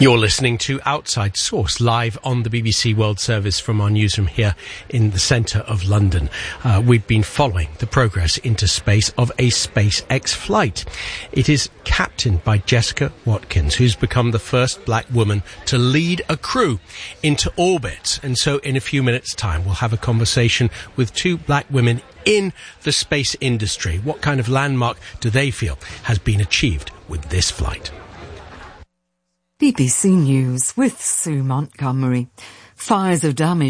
You're listening to Outside Source, live on the BBC World Service from our newsroom here in the centre of London. We've been following the progress into space of a SpaceX flight. It is captained by Jessica Watkins, who's become the first black woman to lead a crew into orbit. And so in a few minutes' time, we'll have a conversation with two black women in the space industry. What kind of landmark do they feel has been achieved with this flight? BBC News with Sue Montgomery. Fires of damage